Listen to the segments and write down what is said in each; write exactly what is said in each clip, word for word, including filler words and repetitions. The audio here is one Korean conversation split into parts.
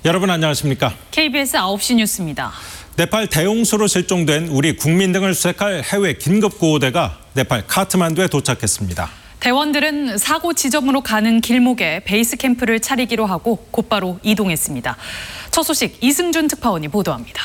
여러분 안녕하십니까? 케이비에스 아홉 시 뉴스입니다. 네팔 대홍수로 실종된 우리 국민 등을 수색할 해외 긴급구호대가 네팔 카트만두에 도착했습니다. 대원들은 사고 지점으로 가는 길목에 베이스 캠프를 차리기로 하고 곧바로 이동했습니다. 첫 소식 이승준 특파원이 보도합니다.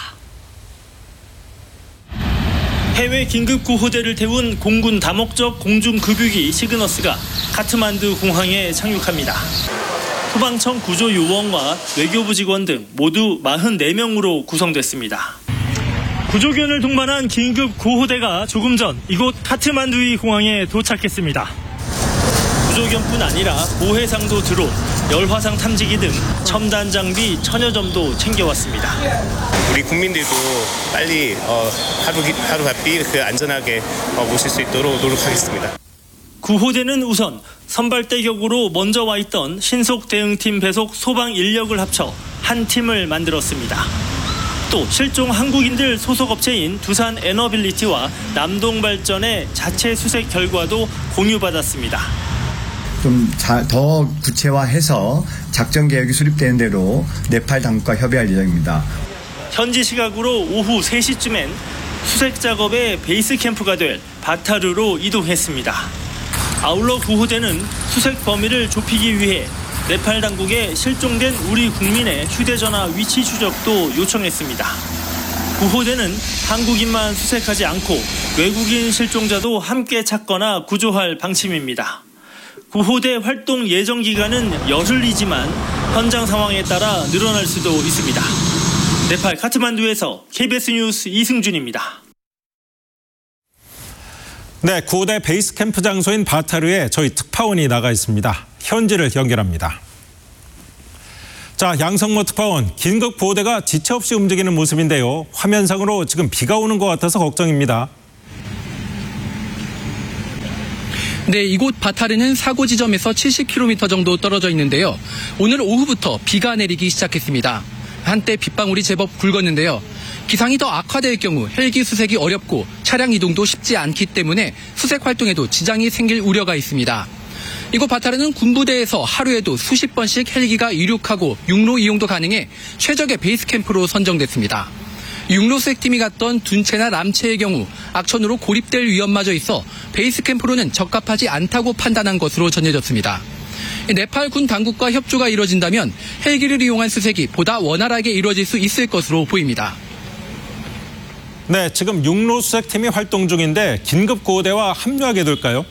해외 긴급구호대를 태운 공군 다목적 공중급유기 시그너스가 카트만두 공항에 착륙합니다. 소방청 구조요원과 외교부 직원 등 모두 사십사 명으로 구성됐습니다. 구조견을 동반한 긴급구호대가 조금 전 이곳 카트만두이 공항에 도착했습니다. 구조견뿐 아니라 고해상도 드론, 열화상 탐지기 등 첨단 장비 천여 점도 챙겨왔습니다. 우리 국민들도 빨리 어, 하루, 하루 바삐 그 안전하게 어, 모실 수 있도록 노력하겠습니다. 구호대는 우선 선발대격으로 먼저 와 있던 신속대응팀 배속 소방 인력을 합쳐 한 팀을 만들었습니다. 또 실종 한국인들 소속업체인 두산 에너빌리티와 남동발전의 자체 수색 결과도 공유받았습니다. 좀 더 구체화해서 작전 계획이 수립되는 대로 네팔 당국과 협의할 예정입니다. 현지 시각으로 오후 세 시쯤엔 수색 작업의 베이스 캠프가 될 바타르로 이동했습니다. 아울러 구호대는 수색 범위를 좁히기 위해 네팔 당국에 실종된 우리 국민의 휴대전화 위치 추적도 요청했습니다. 구호대는 한국인만 수색하지 않고 외국인 실종자도 함께 찾거나 구조할 방침입니다. 구호대 활동 예정 기간은 열흘이지만 현장 상황에 따라 늘어날 수도 있습니다. 네팔 카트만두에서 케이비에스 뉴스 이승준입니다. 네, 구호대 베이스 캠프 장소인 바타르에 저희 특파원이 나가 있습니다. 현지를 연결합니다. 자, 양성모 특파원, 긴급구호대가 지체 없이 움직이는 모습인데요. 화면상으로 지금 비가 오는 것 같아서 걱정입니다. 네, 이곳 바타르는 사고 지점에서 칠십 킬로미터 정도 떨어져 있는데요. 오늘 오후부터 비가 내리기 시작했습니다. 한때 빗방울이 제법 굵었는데요. 기상이 더 악화될 경우 헬기 수색이 어렵고 차량 이동도 쉽지 않기 때문에 수색 활동에도 지장이 생길 우려가 있습니다. 이곳 바타르는 군부대에서 하루에도 수십 번씩 헬기가 이륙하고 육로 이용도 가능해 최적의 베이스 캠프로 선정됐습니다. 육로 수색팀이 갔던 둔체나 람체의 경우 악천후로 고립될 위험마저 있어 베이스 캠프로는 적합하지 않다고 판단한 것으로 전해졌습니다. 네팔 군 당국과 협조가 이뤄진다면 헬기를 이용한 수색이 보다 원활하게 이루어질 수 있을 것으로 보입니다. 네, 지금 육로 수색팀이 활동 중인데 긴급구호대와 합류하게 될까요?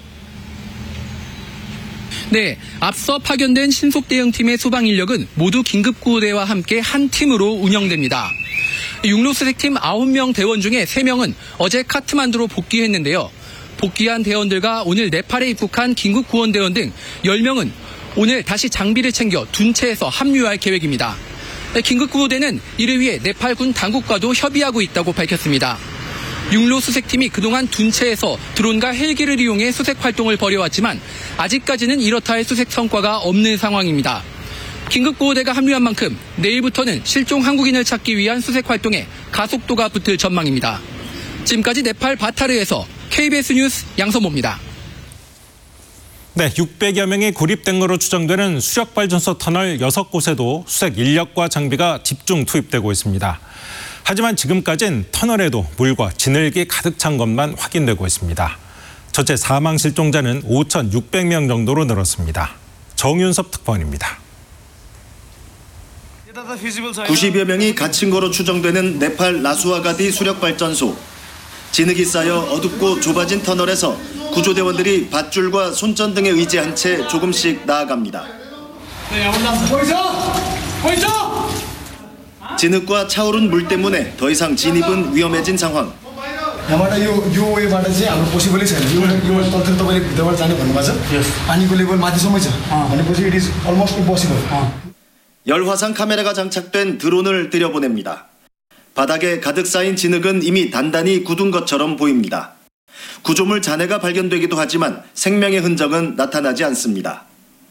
네, 앞서 파견된 신속대응팀의 소방 인력은 모두 긴급구호대와 함께 한 팀으로 운영됩니다. 육로 수색팀 아홉 명 대원 중에 세 명은 어제 카트만두로 복귀했는데요. 복귀한 대원들과 오늘 네팔에 입국한 긴급구원대원 등 열 명은 오늘 다시 장비를 챙겨 둔체에서 합류할 계획입니다. 긴급구호대는 이를 위해 네팔군 당국과도 협의하고 있다고 밝혔습니다. 육로 수색팀이 그동안 둔체에서 드론과 헬기를 이용해 수색 활동을 벌여왔지만 아직까지는 이렇다 할 수색 성과가 없는 상황입니다. 긴급구호대가 합류한 만큼 내일부터는 실종 한국인을 찾기 위한 수색 활동에 가속도가 붙을 전망입니다. 지금까지 네팔 바타르에서 케이비에스 뉴스 양선모입니다. 네, 육백여 명이 고립된 것으로 추정되는 수력발전소 터널 여섯 곳에도 수색 인력과 장비가 집중 투입되고 있습니다. 하지만 지금까지는 터널에도 물과 진흙이 가득 찬 것만 확인되고 있습니다. 전체 사망 실종자는 오천육백 명 정도로 늘었습니다. 정윤섭 특파원입니다. 구십여 명이 갇힌 거로 추정되는 네팔 라수아가디 수력발전소. 진흙이 쌓여 어둡고 좁아진 터널에서 구조대원들이 밧줄과 손전 등에 의지한 채 조금씩 나아갑니다. 진흙과 차오른 물 때문에 더 이상 진입은 위험해진 상황. 열화상 카메라가 장착된 드론을 들여보냅니다. 바닥에 가득 쌓인 진흙은 이미 단단히 굳은 것처럼 보입니다. 구조물 잔해가 발견되기도 하지만 생명의 흔적은 나타나지 않습니다.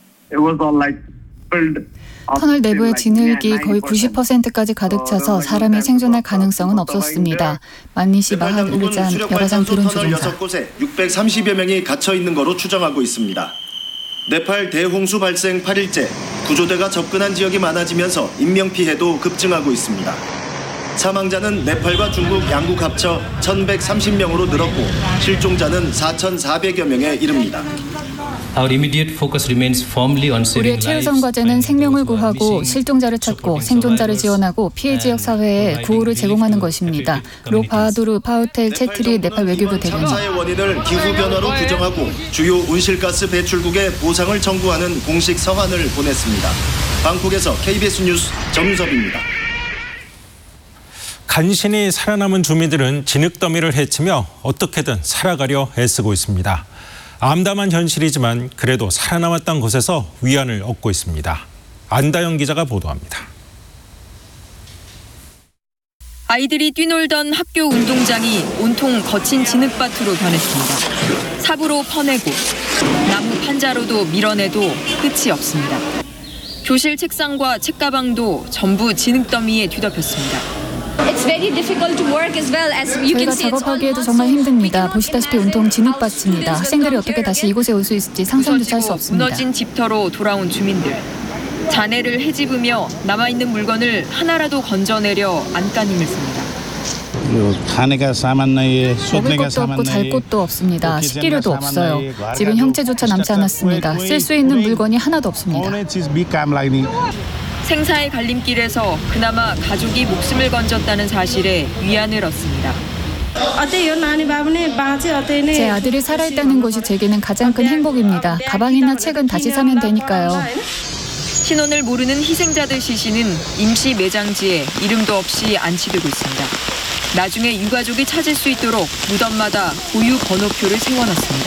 터널 내부의 진흙이 거의 구십 퍼센트까지 가득 차서 사람이 생존할 가능성은 없었습니다. 만니시 마하르잔 열화상 드론 조종사. 여섯 곳에 육백삼십여 명이 갇혀 있는 거로 추정하고 있습니다. 네팔 대홍수 발생 팔 일째, 구조대가 접근한 지역이 많아지면서 인명피해도 급증하고 있습니다. 사망자는 네팔과 중국 양국 합쳐 천백삼십 명으로 늘었고 실종자는 사천사백여 명에 이릅니다. 우리의 최우선 과제는 생명을 구하고 실종자를 찾고 생존자를 지원하고 피해 지역 사회에 구호를 제공하는 것입니다. 로 바하두르 파우텔 체트리 네팔 외교부 대변인. 참사의 원인을 기후변화로 규정하고 주요 온실가스 배출국에 보상을 청구하는 공식 서한을 보냈습니다. 방콕에서 케이비에스 뉴스 정유섭입니다. 간신히 살아남은 주민들은 진흙더미를 헤치며 어떻게든 살아가려 애쓰고 있습니다. 암담한 현실이지만 그래도 살아남았던 곳에서 위안을 얻고 있습니다. 안다영 기자가 보도합니다. 아이들이 뛰놀던 학교 운동장이 온통 거친 진흙밭으로 변했습니다. 삽으로 퍼내고 나무 판자로도 밀어내도 끝이 없습니다. 교실 책상과 책가방도 전부 진흙더미에 뒤덮였습니다. 저희가 작업하기에도 정말 힘듭니다. 보시다시피 온통 진흙밭입니다. 학생들이 어떻게 다시 이곳에 올 수 있을지 상상조차 할 수 없습니다. 무너진 집터로 돌아온 주민들. 잔해를 헤집으며 남아있는 물건을 하나라도 건져내려 안간힘을 씁니다. 먹을 것도 없고 잘 곳도 없습니다. 식기류도 없어요. 집엔 형체조차 남지 않았습니다. 쓸 수 있는 물건이 하나도 없습니다. 생사의 갈림길에서 그나마 가족이 목숨을 건졌다는 사실에 위안을 얻습니다. 제 아들이 살아있다는 것이 제게는 가장 큰 행복입니다. 가방이나 책은 다시 사면 되니까요. 신원을 모르는 희생자들 시신은 임시 매장지에 이름도 없이 안치되고 있습니다. 나중에 유가족이 찾을 수 있도록 무덤마다 고유 번호표를 세워놨습니다.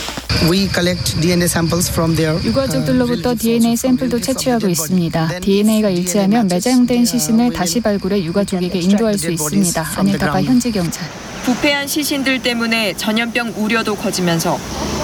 유가족들로부터 디엔에이 샘플도 채취하고 있습니다. 디엔에이가 일치하면 매장된 시신을 다시 발굴해 유가족에게 인도할 수 있습니다. 아닐까봐 현지 경찰. 부패한 시신들 때문에 전염병 우려도 커지면서